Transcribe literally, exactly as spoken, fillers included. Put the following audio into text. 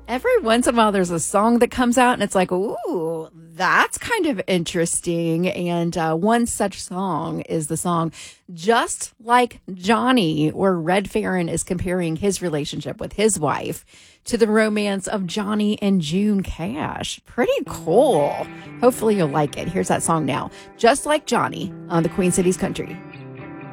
Every once in a while, there's a song that comes out and it's like, ooh, that's kind of interesting. And uh, one such song is the song Just Like Johnny, where Red Farron is comparing his relationship with his wife to the romance of Johnny and June Cash. Pretty cool. Hopefully you'll like it. Here's that song now. Just Like Johnny on the Queen Cities Country.